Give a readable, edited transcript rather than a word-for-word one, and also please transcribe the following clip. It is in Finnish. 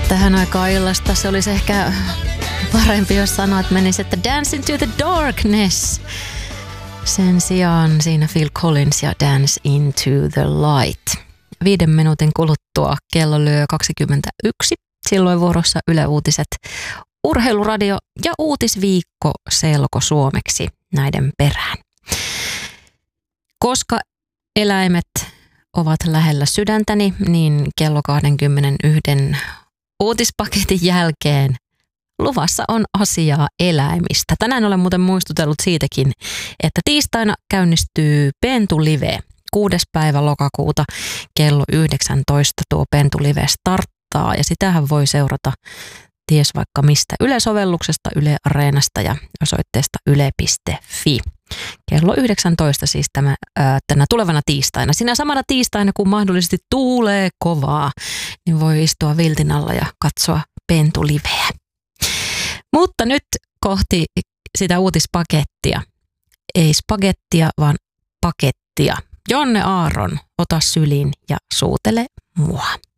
Tähän aikaan illasta se olisi ehkä parempi, jos sanoit menisi, että Dance into the Darkness. Sen sijaan siinä Phil Collins ja Dance into the Light. 5 minuutin kuluttua kello lyö 21. Silloin vuorossa Yle Uutiset, Urheiluradio ja Uutisviikko selkosuomeksi näiden perään. Koska eläimet ovat lähellä sydäntäni, niin kello 21 uutispaketin jälkeen luvassa on asiaa eläimistä. Tänään olen muuten muistutellut siitäkin, että tiistaina käynnistyy Pentu-live. 6. päivä lokakuuta kello 19 tuo Pentu-live starttaa ja sitähän voi seurata ties vaikka mistä Yle-sovelluksesta, Yle Areenasta ja osoitteesta yle.fi. Kello 19 siis tänä tulevana tiistaina. Sinä samana tiistaina, kun mahdollisesti tuulee kovaa, niin voi istua viltin alla ja katsoa Pentu-liveä. Mutta nyt kohti sitä uutispakettia. Ei spagettia, vaan pakettia. Jonne Aaron, ota syliin ja suutele mua.